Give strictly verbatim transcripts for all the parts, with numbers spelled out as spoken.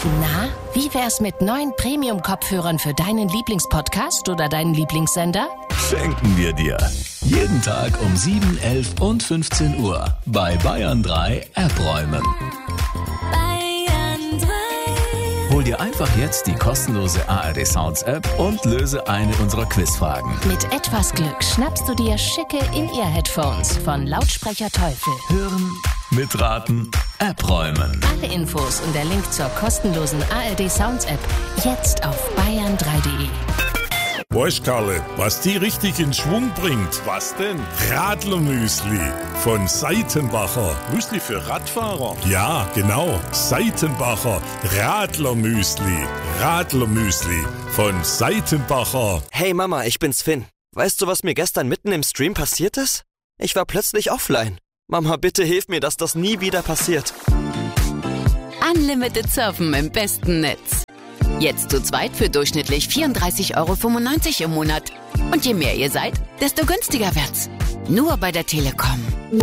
Na, wie wär's mit neuen Premium-Kopfhörern für deinen Lieblingspodcast oder deinen Lieblingssender? Schenken wir dir. Jeden Tag um sieben, elf und fünfzehn Uhr bei Bayern drei App-Räumen. Bayern drei. Hol dir einfach jetzt die kostenlose A R D Sounds App und löse eine unserer Quizfragen. Mit etwas Glück schnappst du dir schicke In-Ear-Headphones von Lautsprecher Teufel. Hören, mitraten, App-Räumen. Alle Infos und der Link zur kostenlosen A R D Sounds App jetzt auf bayern drei punkt de. Weißt Karle, was die richtig in Schwung bringt? Was denn? Radlermüsli von Seitenbacher. Müsli für Radfahrer? Ja, genau. Seitenbacher Radlermüsli. Radlermüsli von Seitenbacher. Hey Mama, ich bin's Finn. Weißt du, was mir gestern mitten im Stream passiert ist? Ich war plötzlich offline. Mama, bitte hilf mir, dass das nie wieder passiert. Unlimited Surfen im besten Netz. Jetzt zu zweit für durchschnittlich vierunddreißig Euro fünfundneunzig im Monat. Und je mehr ihr seid, desto günstiger wird's. Nur bei der Telekom.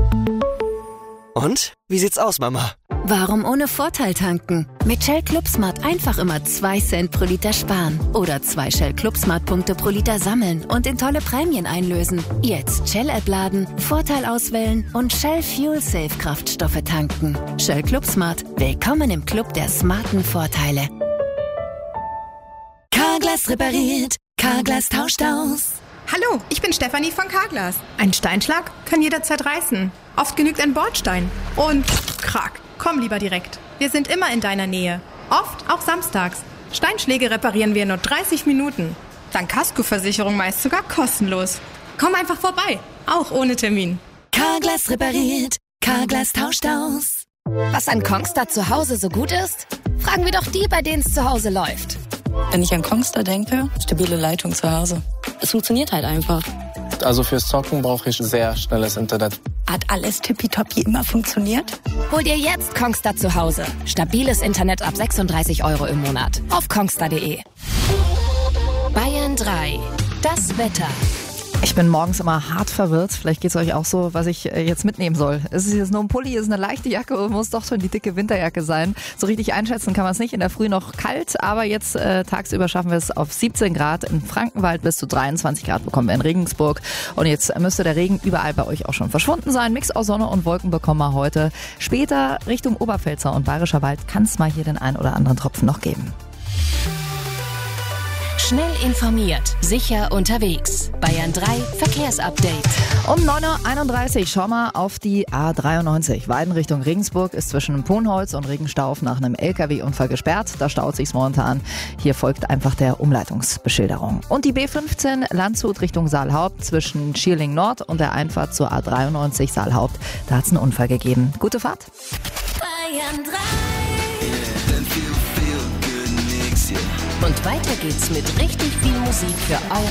Und? Wie sieht's aus, Mama? Warum ohne Vorteil tanken? Mit Shell Club Smart einfach immer zwei Cent pro Liter sparen. Oder zwei Shell Club Smart Punkte pro Liter sammeln und in tolle Prämien einlösen. Jetzt Shell-App laden, Vorteil auswählen und Shell Fuel Safe Kraftstoffe tanken. Shell Club Smart. Willkommen im Club der smarten Vorteile. Carglass repariert, Carglass tauscht aus. Hallo, ich bin Stefanie von Carglass. Ein Steinschlag kann jederzeit reißen. Oft genügt ein Bordstein. Und krack, komm lieber direkt. Wir sind immer in deiner Nähe. Oft auch samstags. Steinschläge reparieren wir in nur dreißig Minuten. Dank Kaskoversicherung meist sogar kostenlos. Komm einfach vorbei, auch ohne Termin. Carglass repariert, Carglass tauscht aus. Was an Kongstar zu Hause so gut ist? Fragen wir doch die, bei denen es zu Hause läuft. Wenn ich an Kongstar denke, stabile Leitung zu Hause. Es funktioniert halt einfach. Also fürs Zocken brauche ich sehr schnelles Internet. Hat alles tippitoppi immer funktioniert? Hol dir jetzt Kongstar zu Hause. Stabiles Internet ab sechsunddreißig Euro im Monat. Auf kongstar punkt de. Bayern drei. Das Wetter. Ich bin morgens immer hart verwirrt. Vielleicht geht es euch auch so, was ich jetzt mitnehmen soll. Ist es jetzt nur ein Pulli, ist eine leichte Jacke oder muss doch schon die dicke Winterjacke sein? So richtig einschätzen kann man es nicht. In der Früh noch kalt, aber jetzt äh, tagsüber schaffen wir es auf siebzehn Grad. In Frankenwald bis zu dreiundzwanzig Grad bekommen wir in Regensburg. Und jetzt müsste der Regen überall bei euch auch schon verschwunden sein. Mix aus Sonne und Wolken bekommen wir heute. Später Richtung Oberpfälzer und Bayerischer Wald kann es mal hier den einen oder anderen Tropfen noch geben. Schnell informiert, sicher unterwegs. Bayern drei Verkehrsupdate. Um neun Uhr einunddreißig schau mal auf die A dreiundneunzig. Weiden Richtung Regensburg ist zwischen Ponholz und Regenstauf nach einem L K W-Unfall gesperrt. Da staut sich's momentan. Hier folgt einfach der Umleitungsbeschilderung. Und die B fünfzehn Landshut Richtung Saalhaupt zwischen Schierling Nord und der Einfahrt zur A dreiundneunzig Saalhaupt. Da hat's einen Unfall gegeben. Gute Fahrt. Bayern drei. Und weiter geht's mit richtig viel Musik für eure